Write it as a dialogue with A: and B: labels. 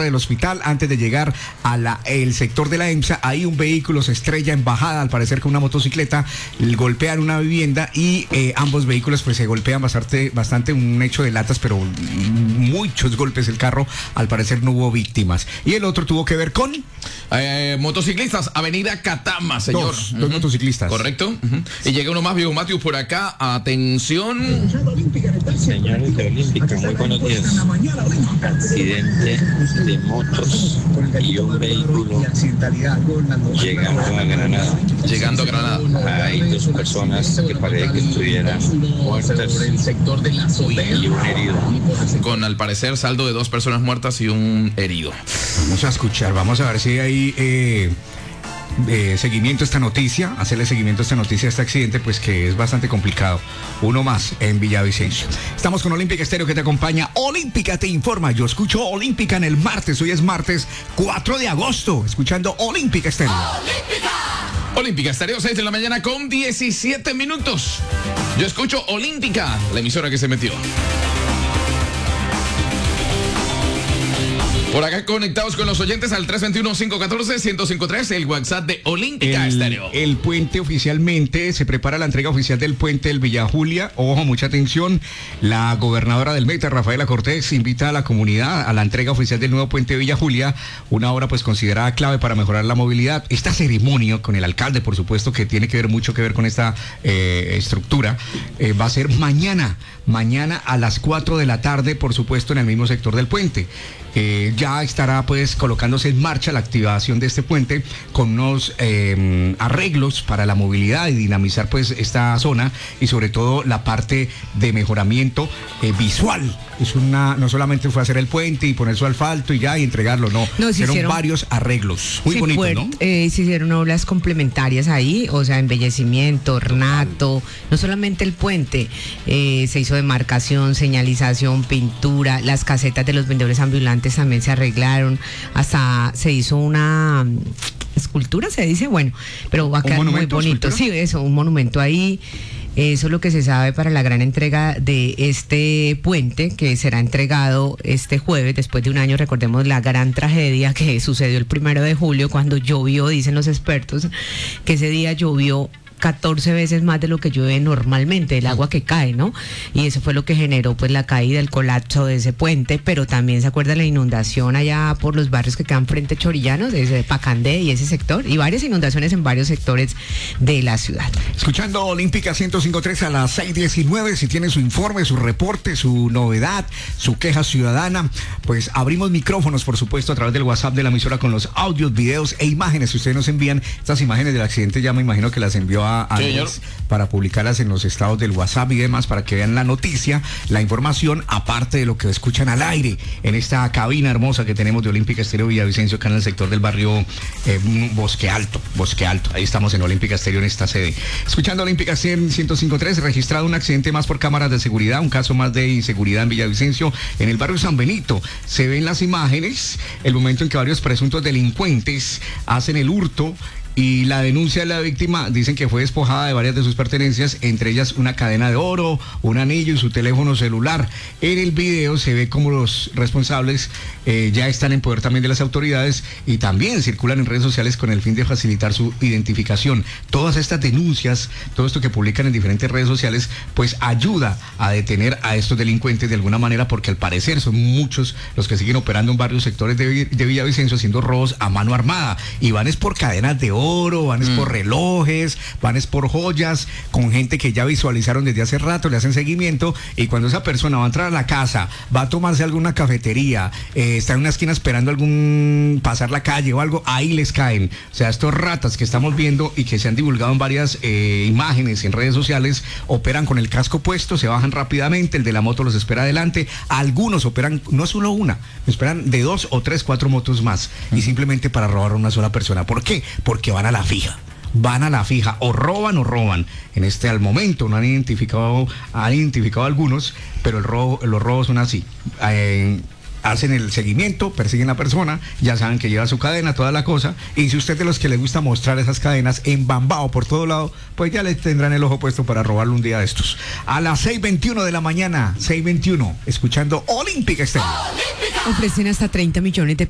A: torre del hospital, antes de llegar a el sector de la EMSA, ahí un vehículo se estrella en bajada, al parecer con una motocicleta, golpean una vivienda y ambos vehículos pues se golpean bastante, un hecho de latas, pero muchos golpes. El carro, al parecer no hubo víctimas. Y el otro tuvo que ver con
B: motociclistas, Avenida Catama, señor.
A: Dos motociclistas.
B: Correcto. Y llega uno más, Vivo Matius, por acá. Atención.
C: Señores de Olímpica, muy buenos días. Accidente de motos y un vehículo llegando a Granada.
B: Llegando a Granada.
C: Hay dos personas que parece que estuvieran muertas y un herido.
B: Con, al parecer, saldo de 2 personas muertas y un herido.
A: Vamos a escuchar, vamos a ver si hay seguimiento a esta noticia, hacerle seguimiento a esta noticia, a este accidente, pues que es bastante complicado. Uno más en Villavicencio. Estamos con Olímpica Estéreo, que te acompaña. Olímpica te informa. Yo escucho Olímpica en el martes. Hoy es martes 4 de agosto, escuchando Olímpica Estéreo.
B: Olímpica Estéreo, 6 de la mañana con 17 minutos. Yo escucho Olímpica, la emisora que se metió. Por acá conectados con los oyentes al 321-514-1053, el WhatsApp de Olímpica Estéreo.
A: El puente oficialmente, se prepara la entrega oficial del puente del Villa Julia. Ojo, mucha atención. La gobernadora del Meta, Rafaela Cortés, invita a la comunidad a la entrega oficial del nuevo puente de Villa Julia, una obra pues considerada clave para mejorar la movilidad. Esta ceremonia con el alcalde, por supuesto, que tiene mucho que ver con esta estructura, va a ser mañana a las 4 de la tarde, por supuesto, en el mismo sector del puente. Ya estará pues colocándose en marcha la activación de este puente con unos arreglos para la movilidad y dinamizar pues esta zona, y sobre todo la parte de mejoramiento visual. No solamente fue hacer el puente y poner su asfalto y ya y entregarlo, no hicieron varios arreglos muy bonitos, ¿no?
D: Se hicieron obras complementarias ahí, o sea, embellecimiento, ornato, no solamente el puente, se hizo demarcación, señalización, pintura, las casetas de los vendedores ambulantes también se arreglaron, hasta se hizo una escultura, se dice, bueno, pero va a quedar muy bonito. ¿Escultura? Sí, eso, un monumento ahí. Eso es lo que se sabe para la gran entrega de este puente, que será entregado este jueves, después de un año. Recordemos la gran tragedia que sucedió el 1 de julio, cuando llovió, dicen los expertos, que ese día llovió 14 veces más de lo que llueve normalmente, el agua que cae, ¿no? Y eso fue lo que generó pues la caída, el colapso de ese puente, pero también se acuerda la inundación allá por los barrios que quedan frente a Chorillanos, desde Pacandé y ese sector, y varias inundaciones en varios sectores de la ciudad.
A: Escuchando Olímpica 105.3 a las 6:19, si tiene su informe, su reporte, su novedad, su queja ciudadana, pues abrimos micrófonos, por supuesto, a través del WhatsApp de la emisora con los audios, videos e imágenes. Si ustedes nos envían estas imágenes del accidente, ya me imagino que las envió a para publicarlas en los estados del WhatsApp y demás, para que vean la noticia, la información, aparte de lo que escuchan al aire en esta cabina hermosa que tenemos de Olímpica Estéreo Villavicencio, acá en el sector del barrio Bosque Alto. Ahí estamos en Olímpica Estéreo, en esta sede. Escuchando Olímpica 105.3, registrado un accidente más por cámaras de seguridad, un caso más de inseguridad en Villavicencio, en el barrio San Benito. Se ven las imágenes, el momento en que varios presuntos delincuentes hacen el hurto, y la denuncia de la víctima, dicen que fue despojada de varias de sus pertenencias, entre ellas una cadena de oro, un anillo y su teléfono celular. En el video se ve como los responsables ya están en poder también de las autoridades, y también circulan en redes sociales con el fin de facilitar su identificación. Todas estas denuncias, todo esto que publican en diferentes redes sociales, pues ayuda a detener a estos delincuentes de alguna manera, porque al parecer son muchos los que siguen operando en varios sectores de Villavicencio haciendo robos a mano armada, y van es por cadenas de oro, van es por relojes, van es por joyas, con gente que ya visualizaron desde hace rato, le hacen seguimiento, y cuando esa persona va a entrar a la casa, va a tomarse alguna cafetería, está en una esquina esperando pasar la calle o algo, ahí les caen. O sea, estos ratas que estamos viendo y que se han divulgado en varias imágenes en redes sociales, operan con el casco puesto, se bajan rápidamente, el de la moto los espera adelante, algunos operan, no solo una, esperan de 2 o 3, 4 motos más, y simplemente para robar a una sola persona. ¿Por qué? Porque van a la fija, o roban. Al momento no han identificado algunos, pero los robos son así. Hacen el seguimiento, persiguen a la persona, ya saben que lleva su cadena, toda la cosa, y si usted de los que le gusta mostrar esas cadenas embambado por todo lado, pues ya le tendrán el ojo puesto para robarlo un día de estos. A las 6:21 de la mañana, 6:21, escuchando Olímpica Estéreo.
D: Ofrecen hasta 30 millones de